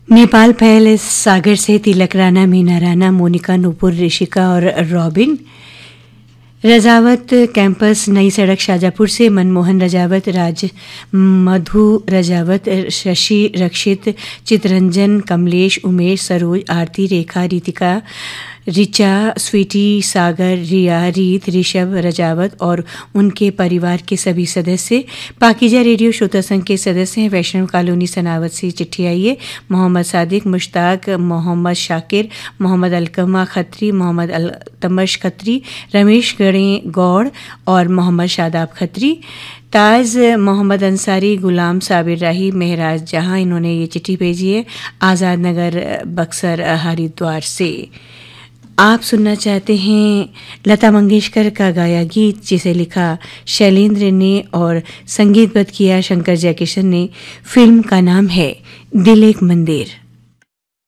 नेपाल फैल सागर से तिलक राणा, मीना राणा, मोनिका, नूपुर, ऋषिका और रॉबिन रजावत, कैंपस नई सड़क शाजापुर से मनमोहन रजावत, राज मधु रजावत, शशि रक्षित, चितरंजन, कमलेश, उमेश, सरोज, आरती, रेखा, रितिका, रिचा, स्वीटी, सागर, रिया, रीत, ऋषभ रजावत और उनके परिवार के सभी सदस्य। पाकिजा रेडियो श्रोता संघ के सदस्य हैं। वैष्णव कॉलोनी सनावत से चिट्ठी आई है। मोहम्मद सादिक, मुश्ताक, मोहम्मद शाकिर, मोहम्मद अलकमा खत्री, मोहम्मद अलतमश खत्री, रमेश गणे गौड़ और मोहम्मद शादाब खत्री। ताज मोहम्मद अंसारी, गुलाम साबिर राही, महराज जहां, इन्होंने ये चिट्ठी भेजी है आज़ाद नगर बक्सर हरिद्वार से। आप सुनना चाहते हैं लता मंगेशकर का गाया गीत, जिसे लिखा शैलेंद्र ने और संगीतबद्ध किया शंकर जयकिशन ने। फिल्म का नाम है दिल एक मंदिर।